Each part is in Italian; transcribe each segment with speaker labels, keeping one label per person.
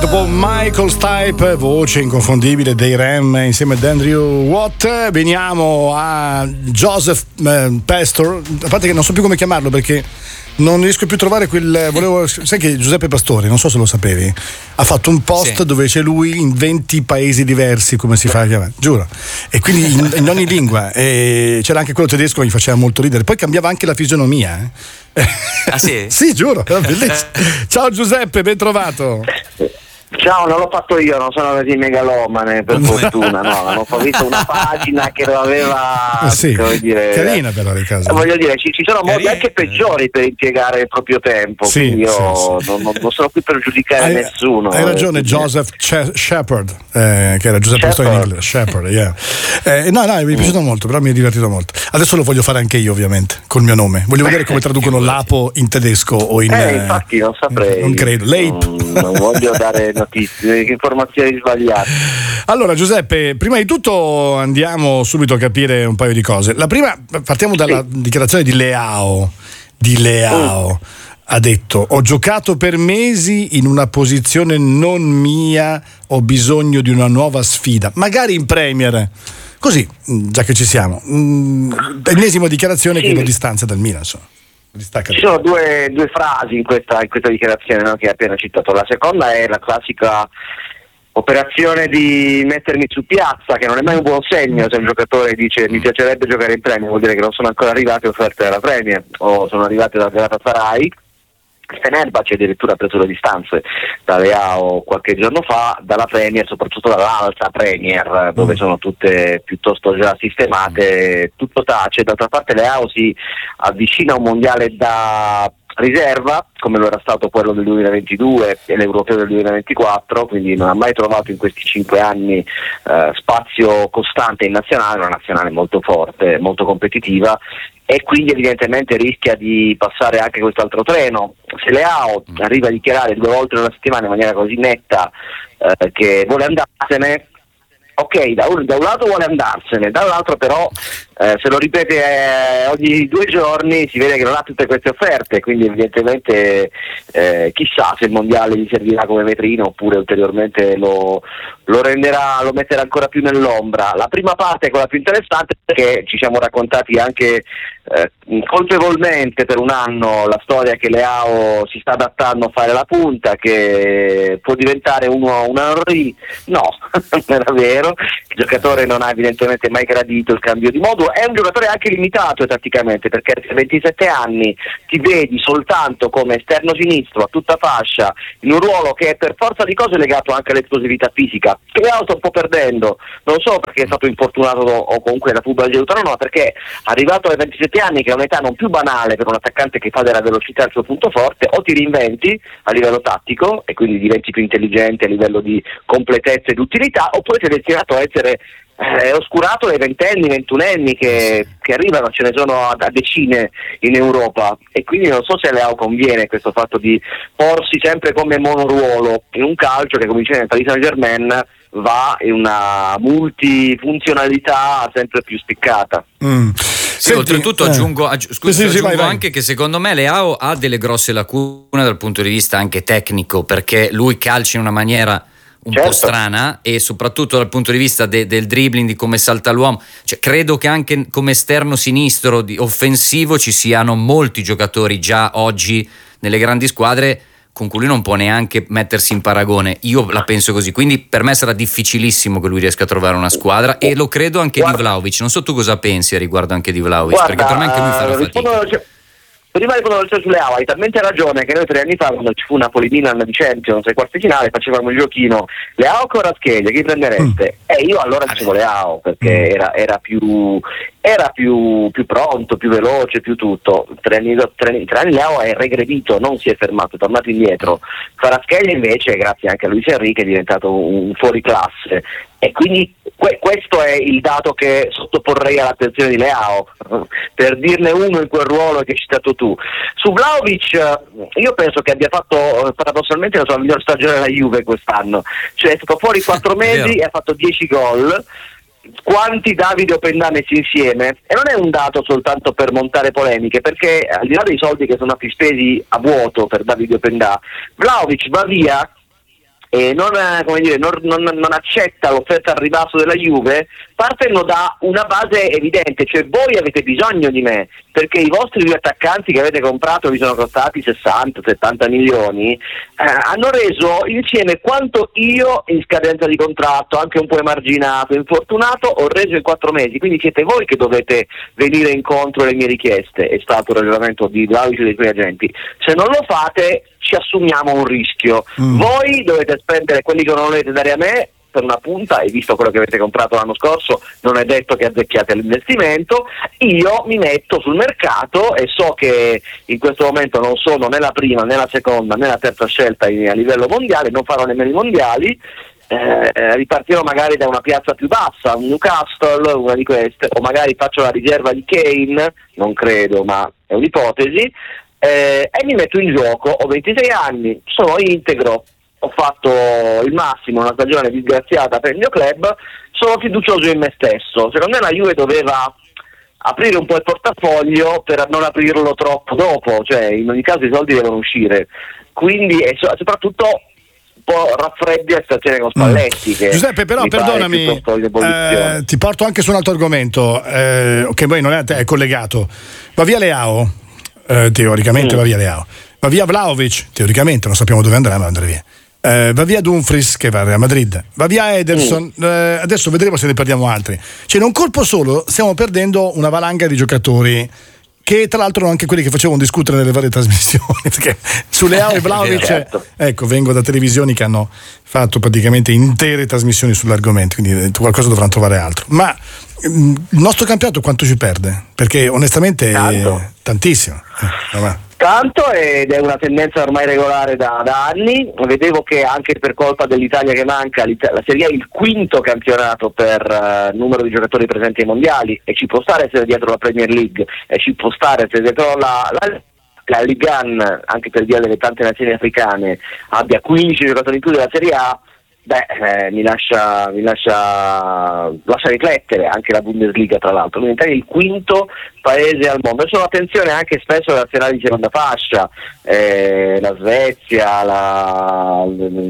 Speaker 1: dopo Michael Stipe, voce inconfondibile dei Ram insieme ad Andrew Watt, veniamo a Joseph Pastor, a parte che non so più come chiamarlo perché non riesco più a trovare sai che Giuseppe Pastore, non so se lo sapevi, ha fatto un post sì, dove c'è lui in 20 paesi diversi, come si fa a chiamare, giuro, e quindi in ogni lingua, e c'era anche quello tedesco che mi faceva molto ridere, poi cambiava anche la fisionomia.
Speaker 2: Ah sì?
Speaker 1: Sì, giuro, era bellissimo. Ciao Giuseppe, ben trovato.
Speaker 3: Ciao, non l'ho fatto io, non sono così megalomane per fortuna, no, ho visto una pagina che lo aveva,
Speaker 1: sì,
Speaker 3: come dire,
Speaker 1: carina però le case.
Speaker 3: Voglio dire, ci sono modi anche peggiori per impiegare il proprio tempo, sì, quindi io sì. Non sono qui per giudicare nessuno.
Speaker 1: Hai ragione, Joseph Shepard, che era Giuseppe Pastore in inglese, Shepard, yeah. No, mi è piaciuto molto, però mi è divertito molto. Adesso lo voglio fare anche io, ovviamente, col mio nome. Voglio vedere come traducono l'apo in tedesco o in...
Speaker 3: infatti non saprei.
Speaker 1: Non credo.
Speaker 3: Non voglio dare notizie, informazioni sbagliate.
Speaker 1: Allora Giuseppe, prima di tutto andiamo subito a capire un paio di cose. La prima, partiamo dalla dichiarazione di Leao. Ha detto: ho giocato per mesi in una posizione non mia, ho bisogno di una nuova sfida, magari in Premier. Così, già che ci siamo, ennesima dichiarazione che lo distanzia dal Milan, insomma.
Speaker 3: Ci sono due frasi in questa dichiarazione, no, che hai appena citato. La seconda è la classica operazione di mettermi su piazza, che non è mai un buon segno se un giocatore dice mi piacerebbe giocare in Premier, vuol dire che non sono ancora arrivate offerte dalla Premier o sono arrivate dal Galatasaray. Fenerbahce addirittura ha preso le distanze da Leao qualche giorno fa, dalla Premier, soprattutto dall'altra Premier, dove sono tutte piuttosto già sistemate, tutto tace. D'altra parte Leao si avvicina a un mondiale da riserva, come lo era stato quello del 2022 e l'europeo del 2024, quindi non ha mai trovato in questi 5 anni spazio costante in nazionale, una nazionale molto forte, molto competitiva, e quindi evidentemente rischia di passare anche quest'altro treno. Se Leao arriva a dichiarare 2 volte nella settimana in maniera così netta che vuole andarsene, ok, da un lato vuole andarsene, dall'altro però se lo ripete ogni 2 giorni si vede che non ha tutte queste offerte, quindi evidentemente chissà se il mondiale gli servirà come vetrina oppure ulteriormente lo metterà ancora più nell'ombra. La prima parte è quella più interessante, perché ci siamo raccontati anche colpevolmente per un anno la storia che Leao si sta adattando a fare la punta, che può diventare un Henry. No, non era vero, il giocatore non ha evidentemente mai gradito il cambio di modulo, è un giocatore anche limitato tatticamente, perché a 27 anni ti vedi soltanto come esterno sinistro a tutta fascia in un ruolo che è per forza di cose legato anche all'esplosività fisica, che Leao sta un po' perdendo, non solo perché è stato infortunato o comunque la pubalgia autonoma, ma perché arrivato ai 27 anni, che è un'età non più banale per un attaccante che fa della velocità il suo punto forte, o ti reinventi a livello tattico e quindi diventi più intelligente a livello di completezza ed utilità, oppure sei destinato a essere oscurato dai 20enni, 21enni che arrivano, ce ne sono a decine in Europa, e quindi non so se a Leao conviene questo fatto di porsi sempre come monoruolo in un calcio che, come dice nel Paris Saint-Germain, va in una multifunzionalità sempre più spiccata.
Speaker 2: Sì, oltretutto aggiungo vai. Anche che secondo me Leao ha delle grosse lacune dal punto di vista anche tecnico, perché lui calcia in una maniera un po' strana, e soprattutto dal punto di vista del dribbling, di come salta l'uomo. Cioè, credo che anche come esterno sinistro offensivo ci siano molti giocatori già oggi nelle grandi squadre con cui lui non può neanche mettersi in paragone. Io la penso così, quindi per me sarà difficilissimo che lui riesca a trovare una squadra, e lo credo anche di Vlahovic. Non so tu cosa pensi a riguardo anche di Vlahovic, perché per me anche lui farà fatica.
Speaker 3: Prima di parlare su Leao, hai talmente ragione che noi 3 anni fa, quando ci fu Napoli-Milan di Champions ai quarti finale, facevamo il giochino Leao o Kvaratskhelia, chi prendereste? E io allora dicevo Leao, perché era più pronto, più veloce, più tutto. 3 anni Leao è regredito, non si è fermato, è tornato indietro. Kvaratskhelia invece, grazie anche a Luis Enrique, è diventato un fuoriclasse, e quindi questo è il dato che sottoporrei all'attenzione di Leao, per dirne uno in quel ruolo che hai citato tu. Su Vlahovic io penso che abbia fatto paradossalmente la sua miglior stagione alla Juve quest'anno, cioè è stato fuori 4 mesi e ha fatto 10 gol. Quanti Davide Opendà messi insieme, e non è un dato soltanto per montare polemiche, perché al di là dei soldi che sono stati spesi a vuoto per Davide Opendà, Vlahovic va via e non accetta l'offerta al ribasso della Juve, partono da una base evidente, cioè voi avete bisogno di me, perché i vostri due attaccanti che avete comprato vi sono costati 60-70 milioni, hanno reso insieme quanto io in scadenza di contratto, anche un po' emarginato, infortunato, ho reso in 4 mesi, quindi siete voi che dovete venire incontro alle mie richieste, è stato il ragionamento di Vlahovic e dei suoi agenti. Se non lo fate ci assumiamo un rischio, voi dovete spendere quelli che non volete dare a me per una punta, e visto quello che avete comprato l'anno scorso non è detto che azzecchiate l'investimento, io mi metto sul mercato e so che in questo momento non sono né la prima né la seconda né la terza scelta a livello mondiale, non farò nemmeno i mondiali, ripartirò magari da una piazza più bassa, un Newcastle, una di queste, o magari faccio la riserva di Kane, non credo ma è un'ipotesi, e mi metto in gioco. Ho 26 anni, sono integro, ho fatto il massimo, una stagione disgraziata per il mio club, sono fiducioso in me stesso. Secondo me la Juve doveva aprire un po' il portafoglio per non aprirlo troppo dopo, cioè in ogni caso i soldi devono uscire, quindi e soprattutto un po' raffreddi la situazione con Spalletti. Che
Speaker 1: Giuseppe, però perdonami, ti porto anche su un altro argomento che poi non è collegato. Va via Leao, teoricamente va via Leao, va via Vlahovic, teoricamente non sappiamo dove andrà ma andrà via. Va via Dumfries che va a Real Madrid, va via Ederson, adesso vedremo se ne perdiamo altri. Cioè in un colpo solo stiamo perdendo una valanga di giocatori che tra l'altro anche quelli che facevano discutere nelle varie trasmissioni, perché su Leao e Vlahovic
Speaker 3: certo.
Speaker 1: Ecco, vengo da televisioni che hanno fatto praticamente intere trasmissioni sull'argomento, quindi qualcosa dovranno trovare altro. Ma il nostro campionato quanto ci perde? Perché onestamente tantissimo.
Speaker 3: Tanto, ed è una tendenza ormai regolare da anni. Vedevo che anche per colpa dell'Italia che manca, la Serie A è il quinto campionato per numero di giocatori presenti ai mondiali, e ci può stare essere dietro la Premier League, e ci può stare essere dietro la Ligue 1, anche per via delle tante nazioni africane, abbia 15 giocatori in più della Serie A. Mi lascia riflettere anche la Bundesliga, tra l'altro. L'Italia è il quinto paese al mondo. Sono attenzione anche spesso alle nazionali di seconda fascia, la Svezia, la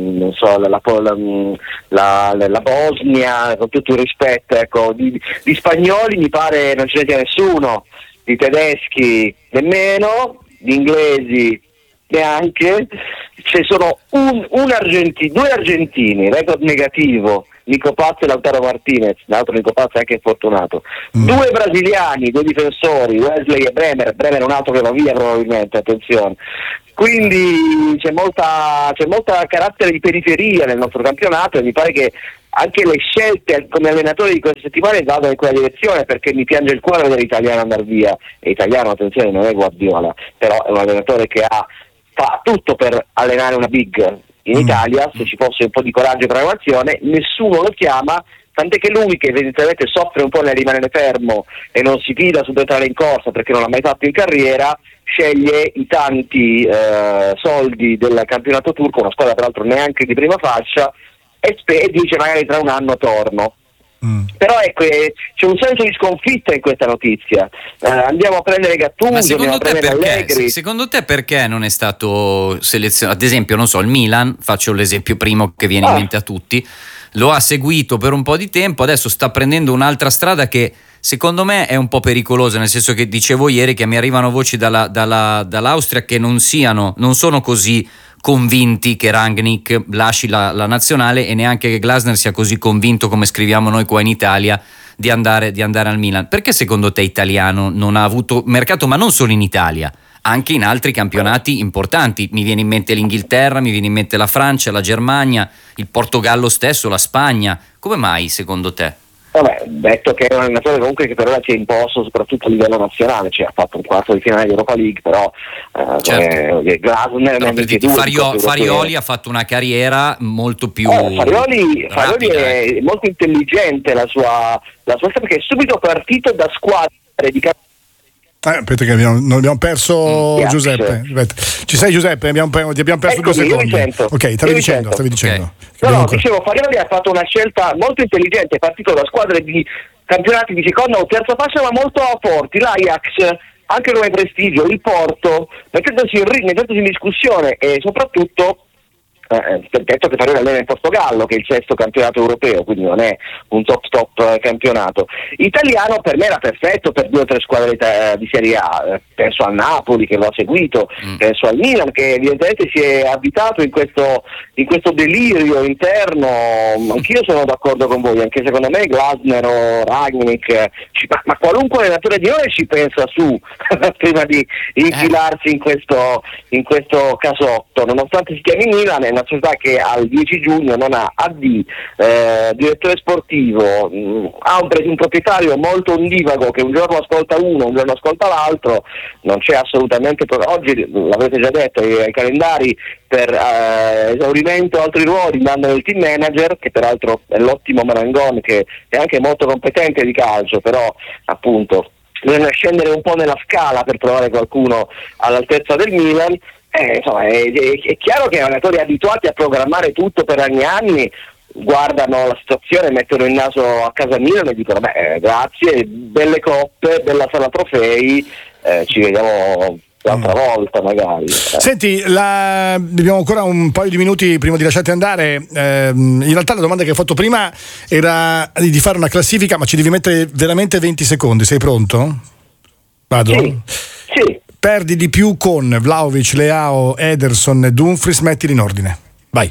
Speaker 3: Bosnia, con tutto il rispetto, ecco, di spagnoli mi pare non ce ne sia nessuno, di tedeschi nemmeno, di inglesi neanche. Ci sono due argentini, record negativo, Nico Paz e Lautaro Martinez, l'altro Nico Paz è anche infortunato, 2 brasiliani, 2 difensori, Wesley e Bremer un altro che va via probabilmente, attenzione. Quindi c'è molta carattere di periferia nel nostro campionato, e mi pare che anche le scelte come allenatore di queste settimane vadano in quella direzione, perché mi piange il cuore vedere l'italiano andare via. E italiano, attenzione, non è Guardiola, però è un allenatore che fa tutto per allenare una big in Italia. Se ci fosse un po' di coraggio e programmazione, nessuno lo chiama, tant'è che lui, che evidentemente soffre un po' nel rimanere fermo e non si fida su entrare in corsa perché non l'ha mai fatto in carriera, sceglie i tanti soldi del campionato turco, una squadra peraltro neanche di prima fascia, e dice magari tra un anno torno. Però ecco, c'è un senso di sconfitta in questa notizia. Andiamo a prendere Gattuso, andiamo a prendere Allegri.
Speaker 2: Secondo te perché non è stato selezionato? Ad esempio, non so, il Milan, faccio l'esempio primo che viene in mente a tutti, lo ha seguito per un po' di tempo, adesso sta prendendo un'altra strada che secondo me è un po' pericolosa, nel senso che dicevo ieri che mi arrivano voci dall'Austria che non sono così convinti che Rangnick lasci la nazionale, e neanche che Glasner sia così convinto, come scriviamo noi qua in Italia, di andare al Milan. Perché secondo te italiano non ha avuto mercato, ma non solo in Italia, anche in altri campionati importanti? Mi viene in mente l'Inghilterra, mi viene in mente la Francia, la Germania, il Portogallo stesso, la Spagna. Come mai secondo te?
Speaker 3: Vabbè, detto che è un allenatore comunque che per ora si è imposto soprattutto a livello nazionale, cioè ha fatto un quarto di finale di Europa League, però
Speaker 2: certo. Farioli ha fatto una carriera molto più
Speaker 3: Farioli è molto intelligente la sua perché è subito partito da squadre di
Speaker 1: aspetta che non abbiamo perso Giuseppe. Ci sei Giuseppe? Ti abbiamo perso 2 secondi. Ok, stavi dicendo.
Speaker 3: Okay. No, dicevo, Farioli ha fatto una scelta molto intelligente, è partito da squadre di campionati di seconda o terza fascia, ma molto forti, l'Ajax, anche come prestigio, il Porto, mettendosi in discussione, e soprattutto detto che Faroni allena in Portogallo, che è il 6º campionato europeo, quindi non è un top campionato. Italiano per me era perfetto per 2 o 3 squadre di Serie A, penso al Napoli che lo ha seguito, penso al Milan che evidentemente si è abitato in questo delirio interno. Anch'io sono d'accordo con voi, anche secondo me Glasner o Rangnick, ma qualunque allenatore di noi ci pensa su prima di infilarsi in questo casotto, nonostante si chiami Milan, è una società che al 10 giugno non ha AD, direttore sportivo, ha un proprietario molto ondivago che un giorno ascolta uno, un giorno ascolta l'altro, non c'è assolutamente oggi, l'avete già detto, ai calendari per esaurimento altri ruoli mandano il team manager, che peraltro è l'ottimo Marangoni, che è anche molto competente di calcio, però appunto bisogna scendere un po' nella scala per trovare qualcuno all'altezza del Milan. Insomma, è chiaro che allenatori abituati a programmare tutto per anni guardano la situazione, mettono il naso a casa Milan e dicono grazie, belle coppe, bella sala trofei, ci vediamo l'altra volta magari.
Speaker 1: Senti, abbiamo ancora un paio di minuti prima di lasciarti andare. In realtà la domanda che ho fatto prima era di fare una classifica, ma ci devi mettere veramente 20 secondi. Sei pronto? Vado?
Speaker 3: Sì.
Speaker 1: Perdi di più con Vlahovic, Leao, Ederson e Dumfries, mettili in ordine. Vai.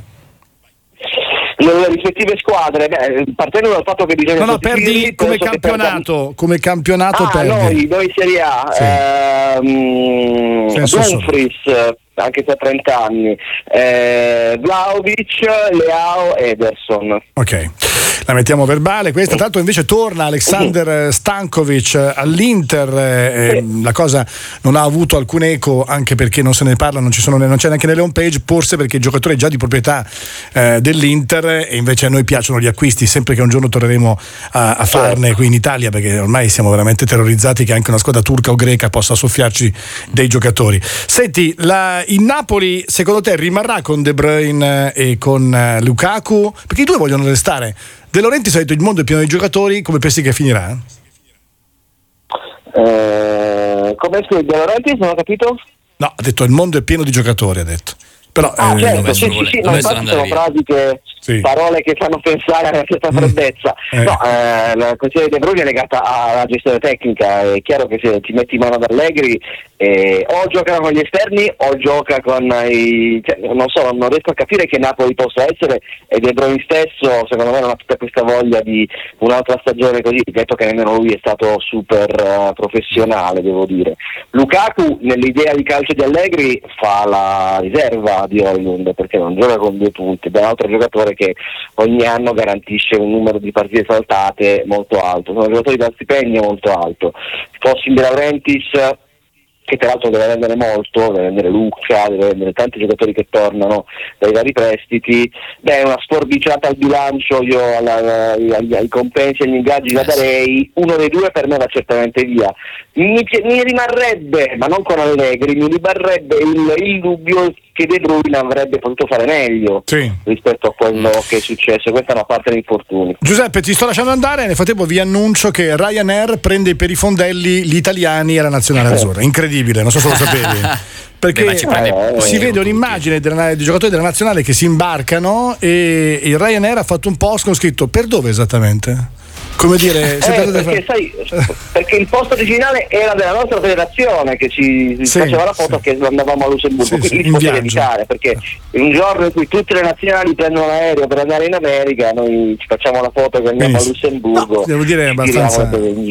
Speaker 3: Le rispettive squadre, partendo dal fatto che bisogna
Speaker 1: perdi come campionato perdi.
Speaker 3: Noi Serie A, Dumfries, anche se ha 30 anni, Vlahovic, Leao, Ederson.
Speaker 1: Ok, la mettiamo verbale questa. Tanto invece torna Alexander Stankovic all'Inter, la cosa non ha avuto alcun eco, anche perché non se ne parla, non c'è neanche nelle home page, forse perché il giocatore è già di proprietà dell'Inter, e invece a noi piacciono gli acquisti, sempre che un giorno torneremo a farne qui in Italia, perché ormai siamo veramente terrorizzati che anche una squadra turca o greca possa soffiarci dei giocatori. Senti, il Napoli secondo te rimarrà con De Bruyne e con Lukaku? Perché i due vogliono restare. De Laurentiis ha detto il mondo è pieno di giocatori, come pensi che finirà?
Speaker 3: Come scusi, De Laurentiis non ho capito?
Speaker 1: No, ha detto il mondo è pieno di giocatori, ha detto. Però
Speaker 3: certo, sì, ma infatti sono frasi parole che fanno pensare a questa freddezza. No, la questione di De Bruyne è legata alla gestione tecnica. È chiaro che se ti metti in mano ad Allegri o gioca con gli esterni o gioca con non riesco a capire che Napoli possa essere, e De Bruyne stesso secondo me non ha tutta questa voglia di un'altra stagione così, detto che nemmeno lui è stato super professionale, devo dire. Lukaku nell'idea di calcio di Allegri fa la riserva di Højlund, perché non gioca con 2 punti, è un altro giocatore che ogni anno garantisce un numero di partite saltate molto alto, sono giocatori da stipendio molto alto. Fossi De Laurentiis, che tra l'altro deve vendere molto, deve vendere Lucca, deve vendere tanti giocatori che tornano dai vari prestiti, una sforbiciata al bilancio, io ai compensi e agli ingaggi la darei, uno dei due per me va certamente via. Mi rimarrebbe, ma non con Allegri, mi rimarrebbe il dubbio che De Bruyne avrebbe potuto fare meglio rispetto a quello che è successo. Questa è una parte dei infortuni.
Speaker 1: Giuseppe, ti sto lasciando andare, nel frattempo vi annuncio che Ryanair prende per i fondelli gli italiani e la nazionale azzurra. Incredibile, non so se lo sapevi. Perché si vede un'immagine dei giocatori della nazionale che si imbarcano e il Ryanair ha fatto un post con scritto: per dove esattamente? Come dire,
Speaker 3: perché il posto originale era della nostra federazione, che ci faceva la foto che andavamo a Lussemburgo, quindi si poteva evitare, perché un giorno in cui tutte le nazionali prendono l'aereo per andare in America, noi ci facciamo la foto che andiamo a Lussemburgo.
Speaker 1: No, devo dire abbastanza.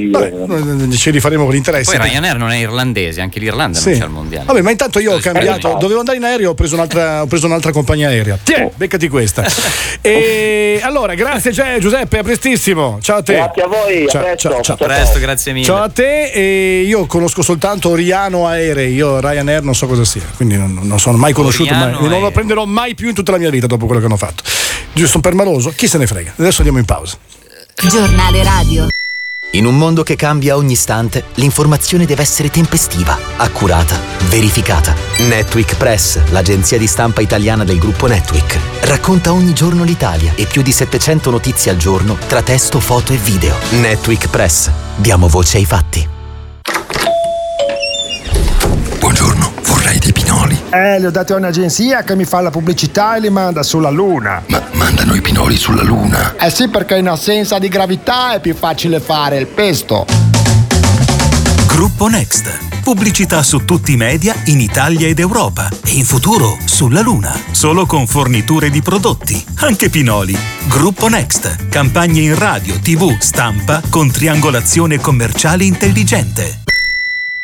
Speaker 1: Ci rifaremo con interesse.
Speaker 2: Poi Ryanair non è irlandese, anche l'Irlanda non c'è al mondiale.
Speaker 1: Vabbè, ma intanto io ho cambiato, dovevo andare in aereo, ho preso un'altra compagnia aerea. Beccati questa. E allora, grazie Giuseppe, a prestissimo. Ciao a te.
Speaker 3: Grazie a voi,
Speaker 2: a presto, grazie mille.
Speaker 1: Ciao a te. E io conosco soltanto Oriano Aerei, io Ryanair non so cosa sia, quindi non sono mai conosciuto, non lo prenderò mai più in tutta la mia vita dopo quello che hanno fatto. Giusto per maloso, chi se ne frega. Adesso andiamo in pausa.
Speaker 4: Giornale radio. In un mondo che cambia ogni istante, l'informazione deve essere tempestiva, accurata, verificata. Netweek Press, l'agenzia di stampa italiana del gruppo Netweek, racconta ogni giorno l'Italia e più di 700 notizie al giorno tra testo, foto e video. Netweek Press. Diamo voce ai fatti.
Speaker 5: Buongiorno, vorrei dei pinoli. Li ho dati a un'agenzia che mi fa la pubblicità e li manda sulla Luna.
Speaker 6: Ma mandano i pinoli sulla Luna?
Speaker 5: Sì, perché in assenza di gravità è più facile fare il pesto.
Speaker 7: Gruppo Next. Pubblicità su tutti i media in Italia ed Europa e in futuro sulla Luna. Solo con forniture di prodotti, anche pinoli. Gruppo Next. Campagne in radio, TV, stampa con triangolazione commerciale intelligente.